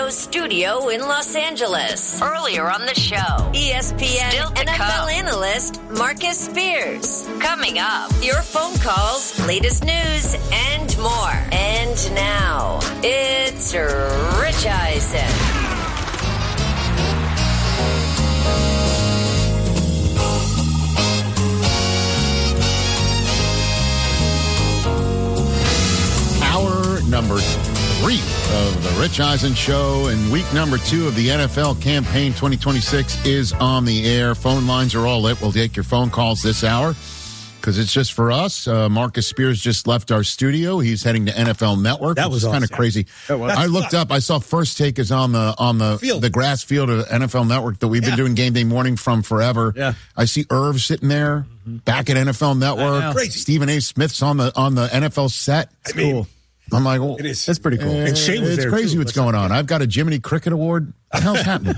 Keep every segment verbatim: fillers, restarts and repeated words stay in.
Show studio in Los Angeles. Earlier on the show, E S P N N F L analyst Marcus Spears. Coming up, your phone calls, latest news, and more. And now, it's Rich Eisen. Number three of the Rich Eisen Show, and week number two of the N F L campaign twenty twenty-six is on the air. Phone lines are all lit. We'll take your phone calls this hour because it's just for us. Uh, Marcus Spears just left our studio. He's heading to N F L Network. That was kind of awesome. crazy. I looked up. I saw First Take is on the on the Field. the grass field of N F L Network that we've Yeah. been doing game day morning from forever. Yeah. I see Irv sitting there mm-hmm. back at N F L Network. Crazy. Stephen A. Smith's on the on the N F L set. I mean, cool. I'm like, well, it is. That's pretty cool. Uh, And Shane was it's there, crazy too. what's going on. I've got a Jiminy Cricket Award. What the hell's happening?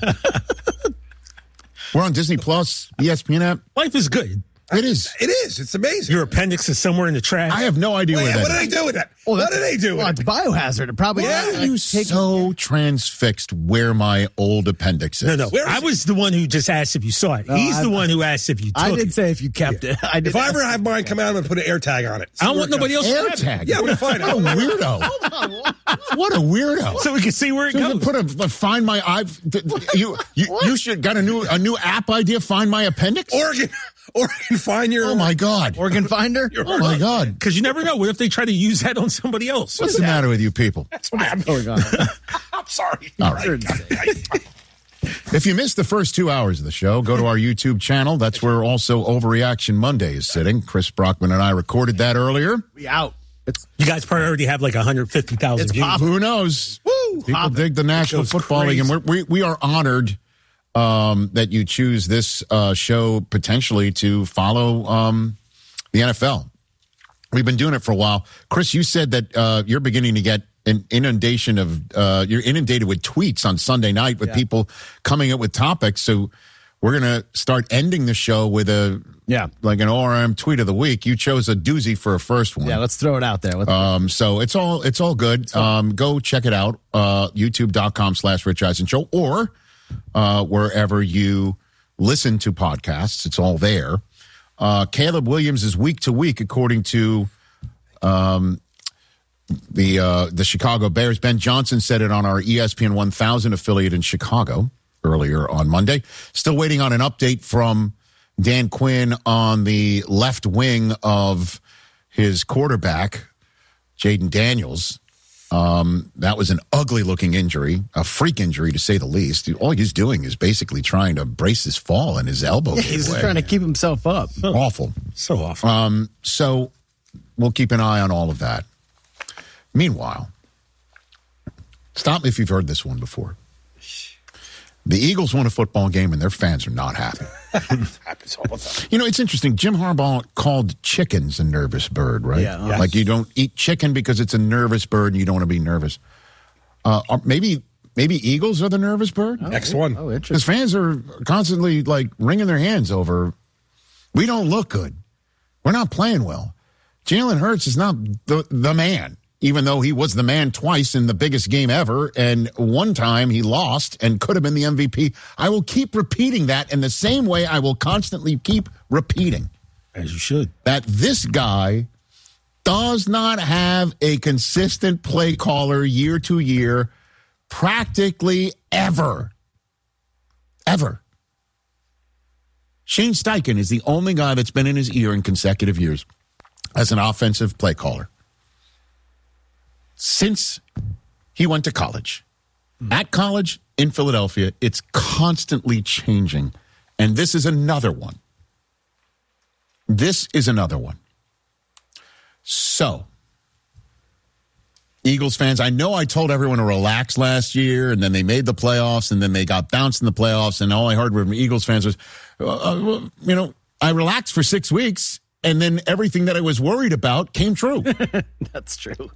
We're on Disney Plus, E S P N app. Life is good. It is. It is. It's amazing. Your appendix is somewhere in the trash. I have no idea Wait, where that what did is. they do with that? Well, what did they do Well, with it's it? biohazard. It probably Why yeah, are you like, take- so transfixed where my old appendix is? no, no. Where is I it? was the one who just asked if you saw it. No, He's I- the one who asked if you took I did it. say if you kept it. I did If I ever ask- have mine come out, I'm going to put an air tag on it. I don't want nobody else to Air have it. tag. Yeah, I'm going to find What a it. weirdo. What a weirdo. So we can see where it So you goes. put a, a find my I've you you, you should got a new a new app idea. Find my appendix. Oregon, Oregon, find your. Oh my God. Organ finder. Oh my God. Because you never know. What if they try to use that on somebody else? What's the matter with you people? That's what I'm. Oh God. I'm sorry. All right. If you missed the first two hours of the show, go to our YouTube channel. That's where also Overreaction Monday is sitting. Chris Brockman and I recorded that earlier. We out. It's You guys probably already have like one hundred fifty thousand It's views. pop- Who knows? Woo! People Hopping. dig the National goes Football League, and we're, we we are honored um, that you choose this uh, show potentially to follow um, the N F L. We've been doing it for a while. Chris, you said that uh, you're beginning to get an inundation of uh, you're inundated with tweets on Sunday night with Yeah. people coming up with topics. So we're going to start ending the show with a Yeah. like an O R M tweet of the week. You chose a doozy for a first one. yeah. Let's throw it out there. Let's, Um, so it's all it's all good. Um, go check it out. Uh, YouTube.com slash Rich Eisen Show or uh, wherever you listen to podcasts. It's all there. Uh, Caleb Williams is week to week, according to um, the uh, the Chicago Bears. Ben Johnson said it on our E S P N one thousand affiliate in Chicago earlier on Monday. Still waiting on an update from Dan Quinn on the left wing of his quarterback, Jaden Daniels. Um, that was an ugly looking injury, a freak injury to say the least. All he's doing is basically trying to brace his fall, and his elbow yeah, gave he's just way. trying to keep himself up. Awful. So awful. Um, so we'll keep an eye on all of that. Meanwhile, stop me if you've heard this one before. The Eagles won a football game, and their fans are not happy. Happens all the time. You know, it's interesting. Jim Harbaugh called chickens a nervous bird, right? Yeah. Yes. Like you don't eat chicken because it's a nervous bird and you don't want to be nervous. Uh, or maybe maybe Eagles are the nervous bird? X one. Oh, Because interesting. fans are constantly like wringing their hands over, we don't look good. We're not playing well. Jalen Hurts is not the, the man, even though he was the man twice in the biggest game ever. And one time he lost and could have been the M V P. I will keep repeating that in the same way I will constantly keep repeating As you should. that this guy does not have a consistent play caller year to year practically ever. Ever. Shane Steichen is the only guy that's been in his ear in consecutive years as an offensive play caller since he went to college. At college in Philadelphia, it's constantly changing. And this is another one. This is another one. So, Eagles fans, I know I told everyone to relax last year, and then they made the playoffs, and then they got bounced in the playoffs, and all I heard from Eagles fans was, uh, well, you know, I relaxed for six weeks, and then everything that I was worried about came true. That's true.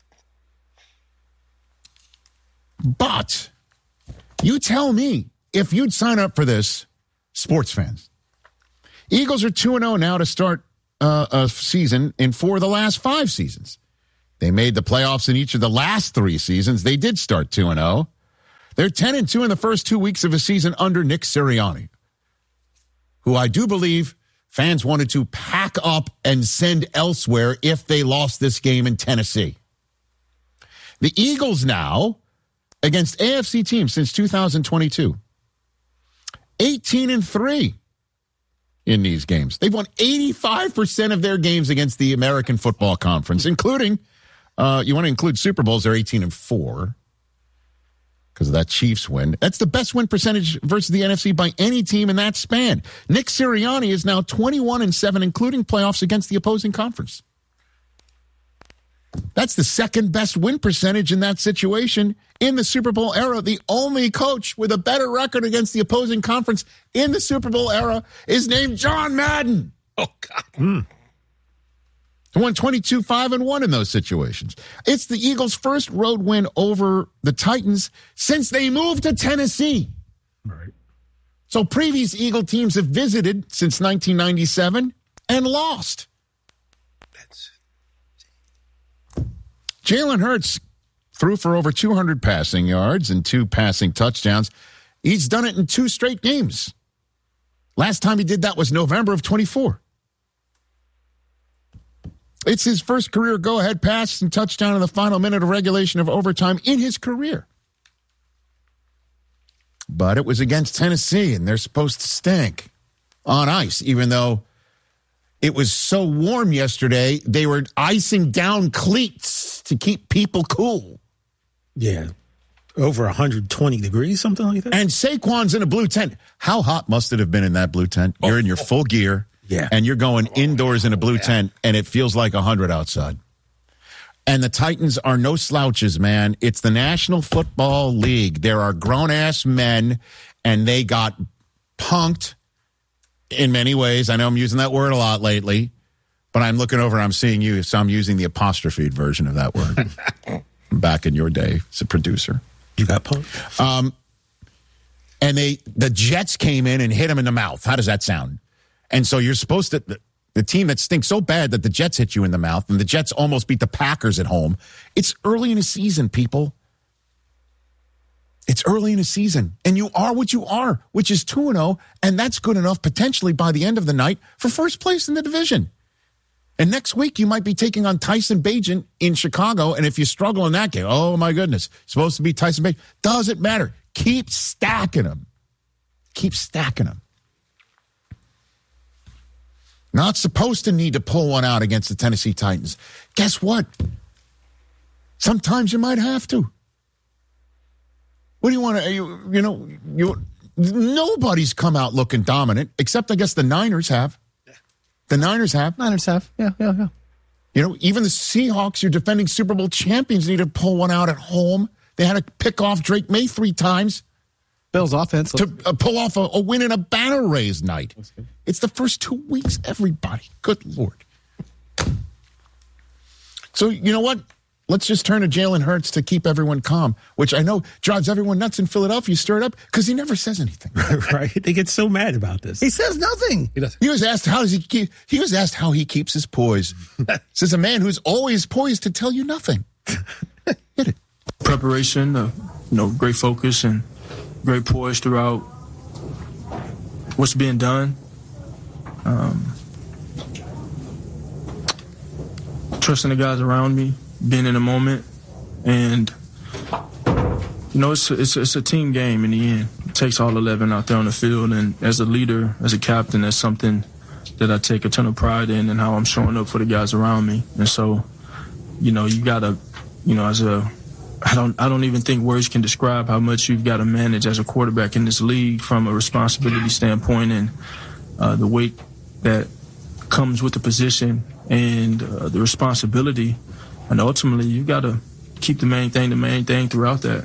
But you tell me, if you'd sign up for this, sports fans, Eagles are two and oh now to start uh, a season in four of the last five seasons. They made the playoffs in each of the last three seasons. They did start two and oh. They're ten and two in the first two weeks of a season under Nick Sirianni, who I do believe fans wanted to pack up and send elsewhere if they lost this game in Tennessee. The Eagles now, against A F C teams since two thousand twenty-two, eighteen and three in these games. They've won eighty-five percent of their games against the American Football Conference, including, uh, you want to include Super Bowls, they're eighteen and four because of that Chiefs win. That's the best win percentage versus the N F C by any team in that span. Nick Sirianni is now twenty-one and seven, including playoffs against the opposing conference. That's the second best win percentage in that situation in the Super Bowl era. The only coach with a better record against the opposing conference in the Super Bowl era is named John Madden. Oh, God. Mm. He won twenty-two five and one in those situations. It's the Eagles' first road win over the Titans since they moved to Tennessee. Right. So previous Eagle teams have visited since nineteen ninety-seven and lost. That's Jalen Hurts threw for over two hundred passing yards and two passing touchdowns. He's done it in two straight games. Last time he did that was November of twenty-four. It's his first career go-ahead pass and touchdown in the final minute of regulation of overtime in his career. But it was against Tennessee, and they're supposed to stink on ice, even though it was so warm yesterday, they were icing down cleats to keep people cool. Yeah. Over one hundred twenty degrees, something like that. And Saquon's in a blue tent. How hot must it have been in that blue tent? You're in your full gear. Yeah. And you're going indoors in a blue tent, and it feels like one hundred outside. And the Titans are no slouches, man. It's the National Football League. There are grown-ass men, and they got punked in many ways. I know I'm using that word a lot lately, but I'm looking over and I'm seeing you, so I'm using the apostrophe version of that word. Back in your day as a producer. You got punked? Um, and they the Jets came in and hit him in the mouth. How does that sound? And so you're supposed to, the, the team that stinks so bad that the Jets hit you in the mouth, and the Jets almost beat the Packers at home. It's early in the season, people. It's early in the season, and you are what you are, which is two and oh, and that's good enough potentially by the end of the night for first place in the division. And next week, you might be taking on Tyson Bagent in Chicago, and if you struggle in that game, oh, my goodness, supposed to be Tyson Bagent. Doesn't matter. Keep stacking them. Keep stacking them. Not supposed to need to pull one out against the Tennessee Titans. Guess what? Sometimes you might have to. What do you want to, you, you know, you, nobody's come out looking dominant, except I guess the Niners have. The Niners have. Niners have. Yeah, yeah, yeah. You know, even the Seahawks, your defending Super Bowl champions, need to pull one out at home. They had to pick off Drake May three times. Bills offense. To uh, pull off a, a win in a banner raise night. It's the first two weeks, everybody. Good Lord. So, you know what? Let's just turn to Jalen Hurts to keep everyone calm, which I know drives everyone nuts in Philadelphia. You stir it up because he never says anything. Right? They get so mad about this. He says nothing. He does. He was asked how does he keep, he was asked how he keeps his poise. Says a man who's always poised to tell you nothing. Hit it. Preparation, uh, you know, great focus and great poise throughout what's being done. Um, trusting the guys around me, being in the moment, and you know, it's it's it's a team game in the end. It takes all eleven out there on the field, and as a leader, as a captain, that's something that I take a ton of pride in, and how I'm showing up for the guys around me. And so, you know, you gotta, you know, as a I don't I don't even think words can describe how much you've got to manage as a quarterback in this league from a responsibility standpoint, and uh, the weight that comes with the position and uh, the responsibility. And ultimately, you got to keep the main thing the main thing throughout that.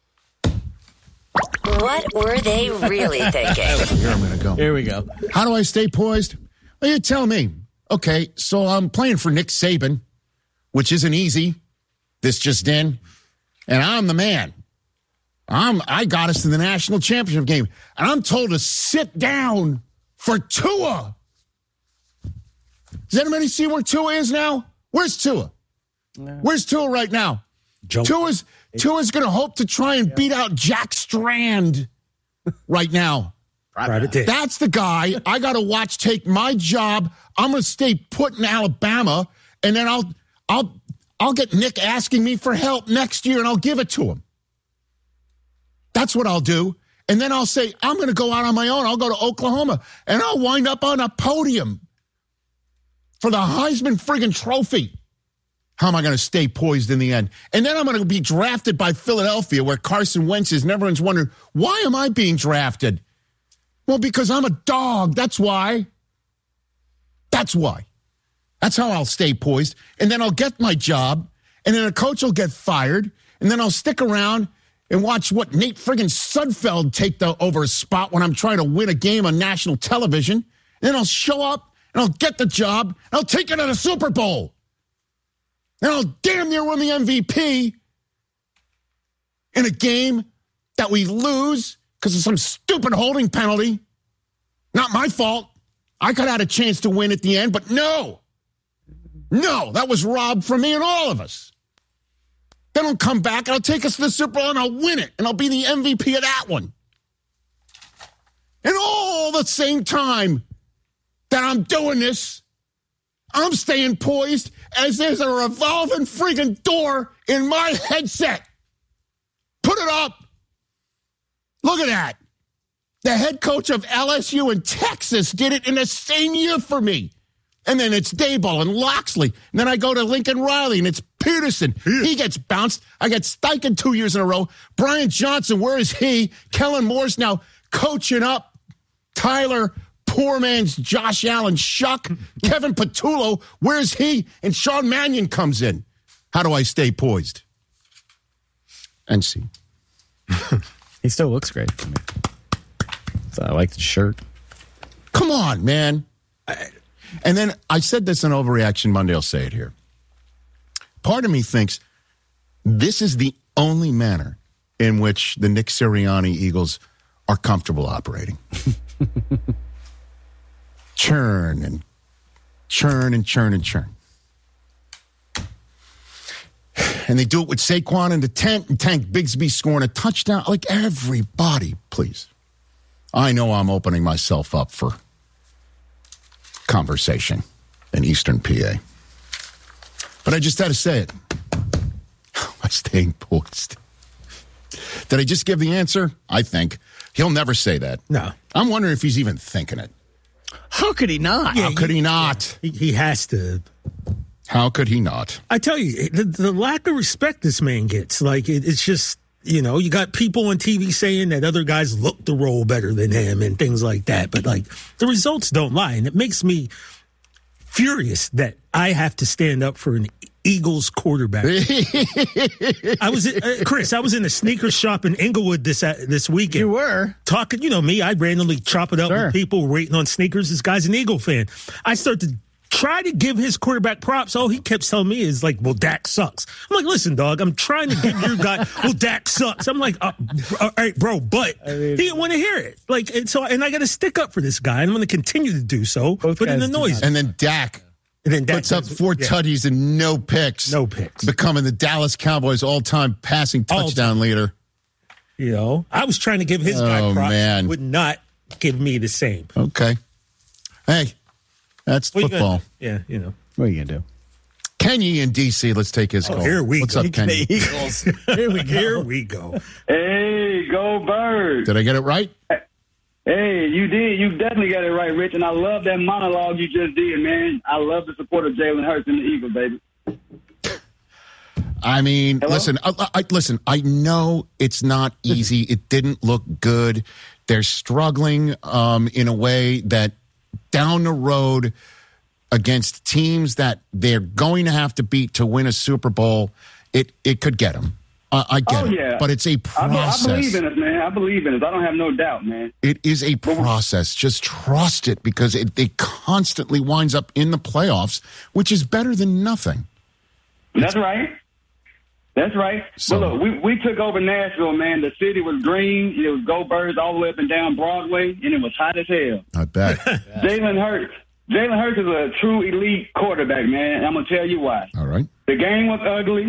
What were they really thinking? Here I'm going to go. Here we go. How do I stay poised? Well, you tell me. Okay, so I'm playing for Nick Saban, which isn't easy. This just in. And I'm the man. I'm, I got us to the national championship game. And I'm told to sit down for Tua. Does anybody see where Tua is now? Where's Tua? No. Where's Tua right now? Joke. Tua's, Tua's going to hope to try and beat out Jack Strand right now. Private dick. That's the guy I got to watch take my job. I'm going to stay put in Alabama, and then I'll I'll I'll get Nick asking me for help next year, and I'll give it to him. That's what I'll do. And then I'll say, I'm going to go out on my own. I'll go to Oklahoma, and I'll wind up on a podium for the Heisman friggin' trophy. How am I going to stay poised in the end? And then I'm going to be drafted by Philadelphia, where Carson Wentz is, and everyone's wondering, why am I being drafted? Well, because I'm a dog. That's why. That's why. That's how I'll stay poised. And then I'll get my job, and then a coach will get fired, and then I'll stick around and watch what Nate friggin' Sudfeld take the over a spot when I'm trying to win a game on national television. And then I'll show up, and I'll get the job, and I'll take it to the Super Bowl. And I'll damn near win the M V P in a game that we lose because of some stupid holding penalty. Not my fault. I could have had a chance to win at the end, but no. No, that was robbed from me and all of us. Then I'll come back, and I'll take us to the Super Bowl, and I'll win it, and I'll be the M V P of that one. And all the same time that I'm doing this, I'm staying poised as there's a revolving friggin' door in my headset. Put it up. Look at that. The head coach of L S U in Texas did it in the same year for me. And then it's Daboll and Loxley. And then I go to Lincoln Riley, and it's Peterson. He gets bounced. I get Steichen two years in a row. Brian Johnson, where is he? Kellen Moore's now coaching up Tyler, poor man's Josh Allen, Shuck. Kevin Patullo, where's he? And Sean Mannion comes in. How do I stay poised? And see. He still looks great to me. So I like the shirt. Come on, man. I, and then I said this on Overreaction Monday. I'll say it here. Part of me thinks this is the only manner in which the Nick Sirianni Eagles are comfortable operating. Churn and churn and churn and churn. And they do it with Saquon in the tent and Tank Bigsby scoring a touchdown. Like, everybody, please. I know I'm opening myself up for conversation in Eastern P A. But I just had to say it. Am I staying poised? Did I just give the answer? I think. He'll never say that. No. I'm wondering if he's even thinking it. How could he not? Yeah, How could he, he not? He, he has to. How could he not? I tell you, the, the lack of respect this man gets, like, it, it's just, you know, you got people on T V saying that other guys look the role better than him and things like that. But, like, the results don't lie. And it makes me furious that I have to stand up for an Eagles quarterback. I was, uh, Chris, I was in a sneaker shop in Inglewood this uh, this weekend. You were? Talking, you know me, I randomly chop it up Sure. with people waiting on sneakers. This guy's an Eagle fan. I start to try to give his quarterback props. All he kept telling me is like, well, Dak sucks. I'm like, listen, dog, I'm trying to give your guy, well, Dak sucks. I'm like, uh, all right, bro, but I mean, he didn't want to hear it. Like, and so, and I got to stick up for this guy, and I'm going to continue to do so, Both put in the guys do noise. And then Dak And then Dak puts up does- four yeah. tutties and no picks. No picks. Becoming the Dallas Cowboys all-time passing touchdown All-time. leader. You know, I was trying to give his guy Oh, props. man. He would not give me the same. Okay. Hey, that's What you football. gonna- yeah, you know. What are you going to do? Kenny in D C, let's take his Oh, call. here we What's go. up, Kenny? Eagles. Here we go. Here we go. Hey, go Birds. Did I get it right? Hey, you did. You definitely got it right, Rich. And I love that monologue you just did, man. I love the support of Jalen Hurts and the Eagles, baby. I mean, Hello? listen, I, I, listen, I know it's not easy. It didn't look good. They're struggling um, in a way that down the road against teams that they're going to have to beat to win a Super Bowl, it, it could get them. Uh, I get Oh, it. yeah. But it's a I, be- process. I believe in it, man. I believe in it. I don't have no doubt, man. It is a process. Just trust it because it, it constantly winds up in the playoffs, which is better than nothing. That's right. That's right. So- but look, we, we took over Nashville, man. The city was green. It was Go Birds all the way up and down Broadway, and it was hot as hell. I bet. Jalen Hurts. Jalen Hurts is a true elite quarterback, man. And I'm going to tell you why. All right. The game was ugly.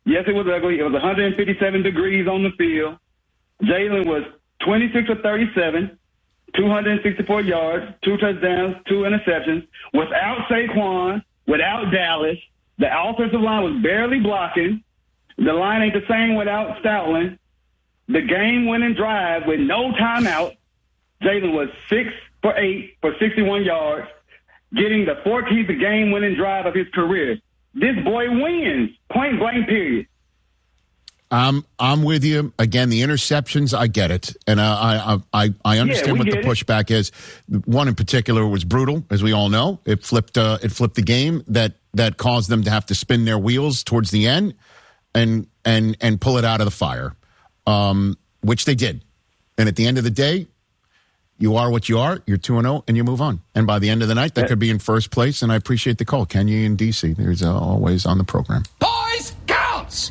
Yes, it was ugly. It was one hundred fifty-seven degrees on the field. Jalen was twenty-six of thirty-seven, two hundred sixty-four yards, two touchdowns, two interceptions. Without Saquon, without Dallas, the offensive line was barely blocking. The line ain't the same without Stoutland. The game-winning drive with no timeout, Jalen was six for eight for sixty-one yards, getting the fourteenth game-winning drive of his career. This boy wins, point blank, period. Um, I'm with you. Again, the interceptions, I get it. And uh, I, I, I understand Yeah, what the it. pushback is. One in particular was brutal, as we all know. It flipped, uh, it flipped the game that, that caused them to have to spin their wheels towards the end and, and, and pull it out of the fire, um, which they did. And at the end of the day, you are what you are. You're two and oh, and you move on. And by the end of the night, that could be in first place. And I appreciate the call. Kenya in D C, there's uh, always on the program. Boys counts.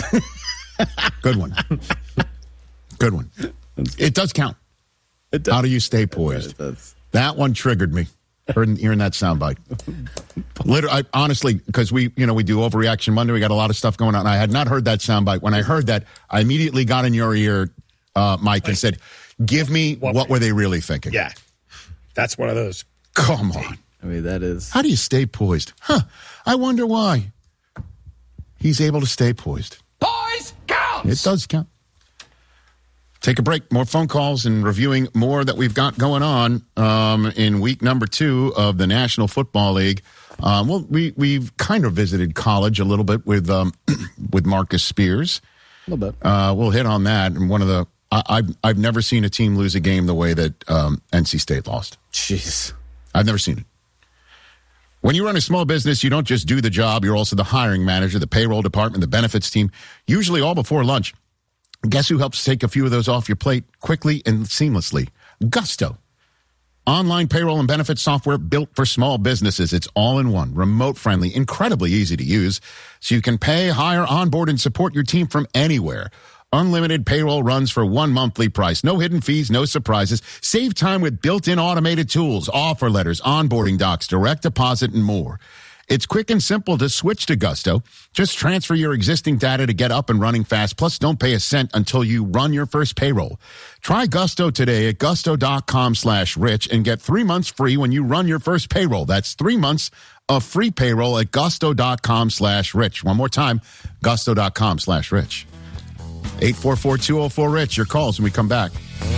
Good one. Good one. It does count. It does. How do you stay poised? It does. That one triggered me. Hearing, hearing that soundbite. Literally, I, honestly, because we, you know, we do Overreaction Monday. We got a lot of stuff going on. I had not heard that soundbite. When I heard that, I immediately got in your ear, uh, Mike, and said, "Give me what, what were they really thinking?" Yeah, that's one of those. Come on. I mean, that is. How do you stay poised? Huh? I wonder why. He's able to stay poised. Boys counts. It does count. Take a break. More phone calls and reviewing more that we've got going on um, in week number two of the National Football League. Um, well, we we've kind of visited college a little bit with um, with Marcus Spears. A little bit. Uh, we'll hit on that. And one of the I, I've I've never seen a team lose a game the way that um, N C State lost. Jeez, I've never seen it. When you run a small business, you don't just do the job. You're also the hiring manager, the payroll department, the benefits team. Usually all before lunch. Guess who helps take a few of those off your plate quickly and seamlessly? Gusto. Online payroll and benefits software built for small businesses. It's all in one, remote friendly, incredibly easy to use. So you can pay, hire, onboard, and support your team from anywhere. Unlimited payroll runs for one monthly price. No hidden fees, no surprises. Save time with built-in automated tools, offer letters, onboarding docs, direct deposit, and more. It's quick and simple to switch to Gusto. Just transfer your existing data to get up and running fast. Plus, don't pay a cent until you run your first payroll. Try Gusto today at gusto.com slash rich and get three months free when you run your first payroll. That's three months of free payroll at gusto.com slash rich. One more time, gusto.com slash rich. eight four four, two oh four, RICH. Your calls when we come back.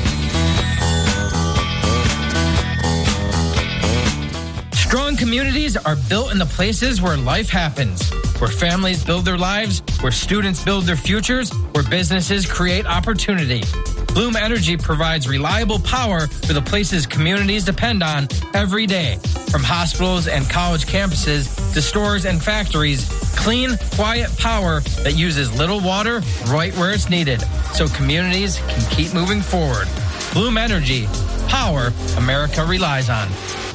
Strong communities are built in the places where life happens, where families build their lives, where students build their futures, where businesses create opportunity. Bloom Energy provides reliable power for the places communities depend on every day. From hospitals and college campuses to stores and factories, clean, quiet power that uses little water right where it's needed, so communities can keep moving forward. Bloom Energy, power America relies on.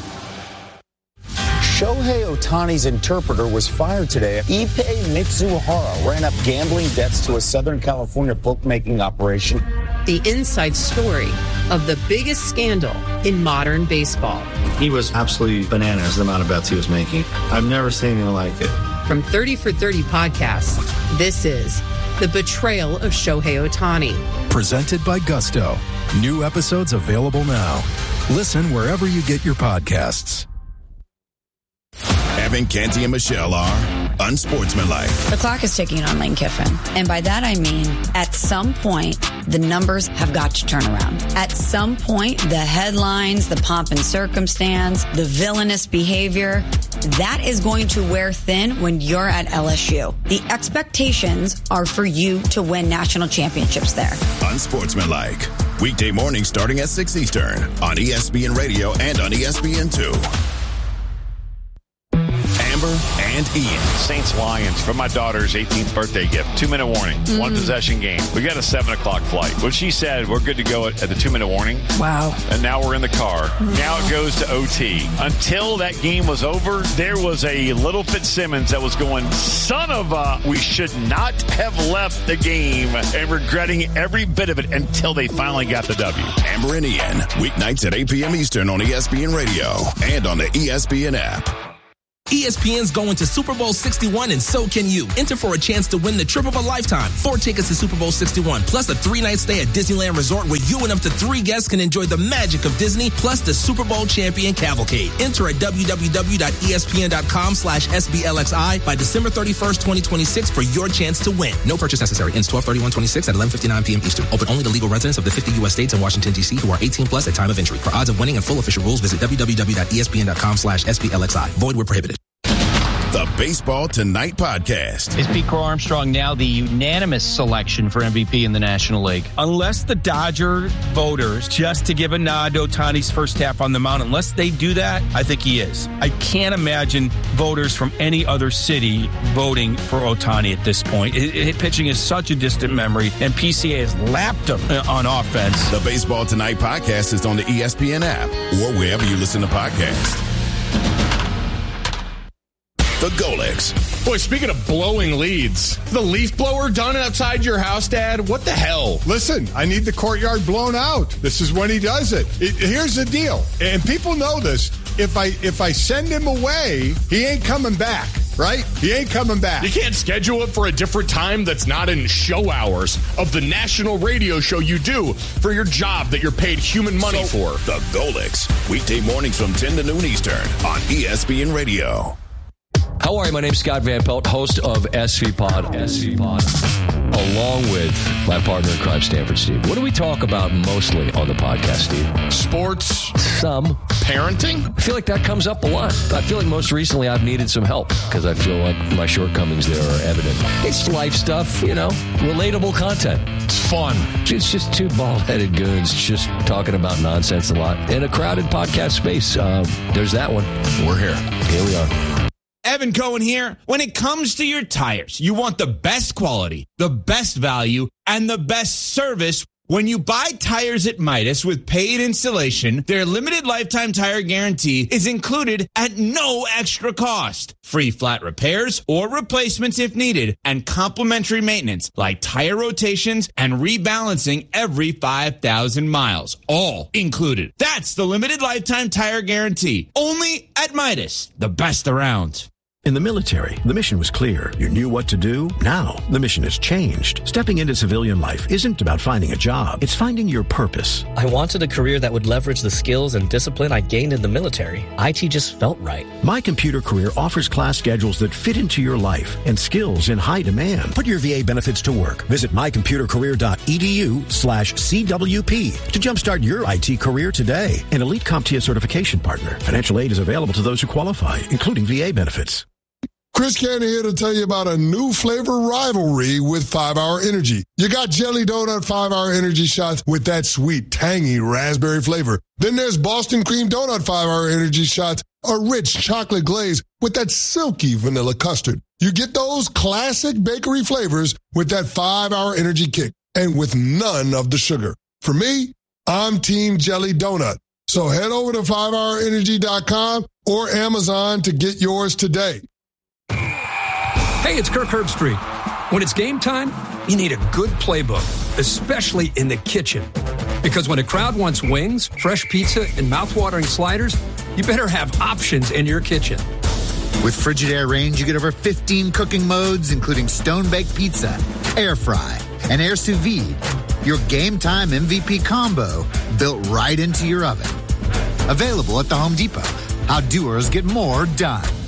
Shohei Ohtani's interpreter was fired today. Ippei Mitsuhara ran up gambling debts to a Southern California bookmaking operation. The inside story of the biggest scandal in modern baseball. He was absolutely bananas, the amount of bets he was making. I've never seen anything like it. From thirty for thirty podcasts, this is The Betrayal of Shohei Ohtani. Presented by Gusto. New episodes available now. Listen wherever you get your podcasts. Evan, Canty, and Michelle are unsportsmanlike. The clock is ticking on Lane Kiffin. And by that I mean, at some point, the numbers have got to turn around. At some point, the headlines, the pomp and circumstance, the villainous behavior, that is going to wear thin when you're at L S U. The expectations are for you to win national championships there. Unsportsmanlike. Weekday mornings starting at six Eastern on E S P N Radio and on E S P N two. Amber and Ian. Saints Lions for my daughter's eighteenth birthday gift. Two minute warning. Mm-hmm. One possession game. We got a seven o'clock flight. Well, she said we're good to go at, at the two minute warning. Wow. And now we're in the car. Mm-hmm. Now it goes to O T. Until that game was over, there was a little Fitzsimmons that was going, son of a, we should not have left the game, and regretting every bit of it until they finally got the W. Amber and Ian. Weeknights at eight p.m. Eastern on E S P N Radio and on the E S P N app. E S P N's going to Super Bowl sixty-one, and so can you. Enter for a chance to win the trip of a lifetime. Four tickets to Super Bowl sixty-one, plus a three-night stay at Disneyland Resort where you and up to three guests can enjoy the magic of Disney, plus the Super Bowl champion cavalcade. Enter at www.espn.com slash SBLXI by December thirty-first, twenty twenty-six for your chance to win. No purchase necessary. Ends twelve thirty-one twenty-six at eleven fifty-nine p.m. Eastern. Open only to legal residents of the fifty U S states and Washington, D C who are eighteen plus at time of entry. For odds of winning and full official rules, visit www.espn.com slash SBLXI. Void where prohibited. The Baseball Tonight podcast. Is Pete Crow Armstrong now the unanimous selection for M V P in the National League? Unless the Dodger voters, just to give a nod to Ohtani's first half on the mound, unless they do that, I think he is. I can't imagine voters from any other city voting for Ohtani at this point. It, it, pitching is such a distant memory, and P C A has lapped him on offense. The Baseball Tonight podcast is on the E S P N app or wherever you listen to podcasts. The Golics. Boy, speaking of blowing leads, the leaf blower done outside your house, Dad? What the hell? Listen, I need the courtyard blown out. This is when he does it. it. Here's the deal, and people know this. If I if I send him away, he ain't coming back, right? He ain't coming back. You can't schedule it for a different time that's not in show hours of the national radio show you do for your job that you're paid human money so, for. The Golics, weekday mornings from ten to noon Eastern on E S P N Radio. How are you? My name's Scott Van Pelt, host of S V Pod, S V Pod, along with my partner in crime, Stanford Steve. What do we talk about mostly on the podcast, Steve? Sports. Some. Parenting. I feel like that comes up a lot. I feel like most recently I've needed some help because I feel like my shortcomings there are evident. It's life stuff, you know, relatable content. It's fun. It's just two bald-headed goons just talking about nonsense a lot in a crowded podcast space. Uh, there's that one. We're here. Here we are. Evan Cohen here. When it comes to your tires, you want the best quality, the best value, and the best service. When you buy tires at Midas with paid installation, their limited lifetime tire guarantee is included at no extra cost. Free flat repairs or replacements if needed, and complimentary maintenance like tire rotations and rebalancing every five thousand miles. All included. That's the limited lifetime tire guarantee. Only at Midas, the best around. In the military, the mission was clear. You knew what to do. Now, the mission has changed. Stepping into civilian life isn't about finding a job. It's finding your purpose. I wanted a career that would leverage the skills and discipline I gained in the military. I T just felt right. My Computer Career offers class schedules that fit into your life and skills in high demand. Put your V A benefits to work. Visit mycomputercareer.edu slash CWP to jumpstart your I T career today. An Elite CompTIA certification partner. Financial aid is available to those who qualify, including V A benefits. Chris Cannon here to tell you about a new flavor rivalry with five hour Energy. You got Jelly Donut five hour Energy shots with that sweet, tangy raspberry flavor. Then there's Boston Cream Donut five hour Energy shots, a rich chocolate glaze with that silky vanilla custard. You get those classic bakery flavors with that five hour Energy kick and with none of the sugar. For me, I'm Team Jelly Donut. So head over to five hour energy dot com or Amazon to get yours today. Hey, it's Kirk Herbstreit. When it's game time, you need a good playbook, especially in the kitchen. Because when a crowd wants wings, fresh pizza, and mouthwatering sliders, you better have options in your kitchen. With Frigidaire Range, you get over fifteen cooking modes, including stone-baked pizza, air fry, and air sous vide. Your game time M V P combo built right into your oven. Available at the Home Depot. How doers get more done.